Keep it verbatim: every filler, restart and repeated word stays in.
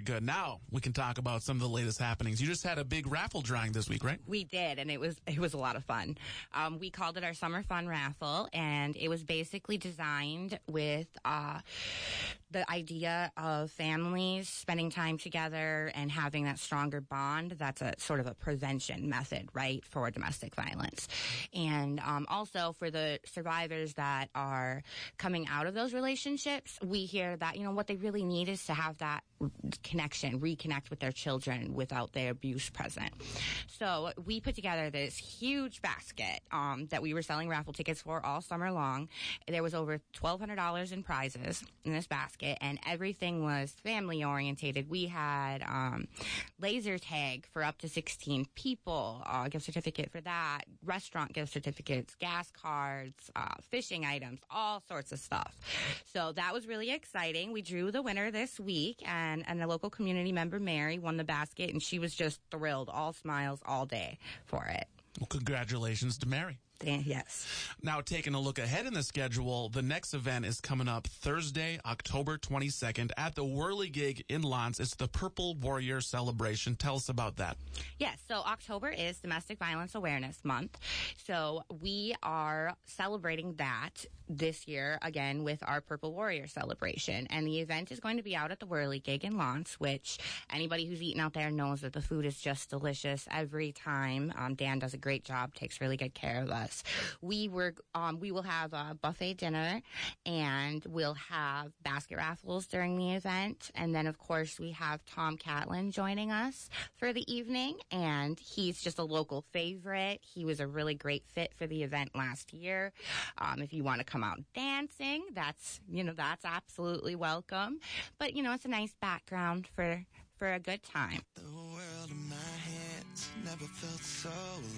good. Now we can talk about some of the latest happenings. You just had a big raffle drawing this week, right? We did, and it was it was a lot of fun. Um, we called it our Summer Fun Raffle, and it was basically designed with uh, the idea of families spending time together and having that stronger bond. That's a sort of a prevention method, right, for domestic violence. And um, also for the survivors that are coming out of those relationships, we hear that, you know, what they really need is to have that connection, reconnect with their children without their abuse present. So we put together this huge basket um, that we were selling raffle tickets for all summer long. There was over twelve hundred dollars in prizes in this basket, and everything was family orientated. We had um, laser tag for up to sixteen people, uh, gift certificate for that, restaurant gift certificates, gas cards, uh, fishing items, all sorts of stuff. So that was really exciting. We drew the winner this week, and And, and a local community member, Mary, won the basket, and she was just thrilled, all smiles all day for it. Well, congratulations to Mary. Yes. Now, taking a look ahead in the schedule, the next event is coming up Thursday, October twenty-second at the Whirligig in Lance. It's the Purple Warrior Celebration. Tell us about that. Yes, so October is Domestic Violence Awareness Month. So we are celebrating that this year, again, with our Purple Warrior Celebration. And the event is going to be out at the Whirligig in Lance, which anybody who's eaten out there knows that the food is just delicious every time. Um, Dan does a great job, takes really good care of us. We were, um, we will have a buffet dinner, and we'll have basket raffles during the event. And then, of course, we have Tom Catlin joining us for the evening, and he's just a local favorite. He was a really great fit for the event last year. Um, if you want to come out dancing, that's, you know, that's absolutely welcome. But, you know, it's a nice background for, for a good time. The world in my hands never felt so